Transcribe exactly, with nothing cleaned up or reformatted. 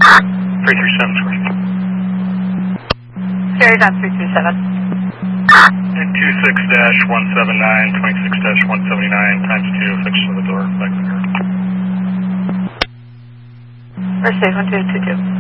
three three seven, square. Carries on three three seven. And two six dash one seven nine, twenty-six dash one seventy-nine, times two, fixed to the door, back there. First stage one two two two.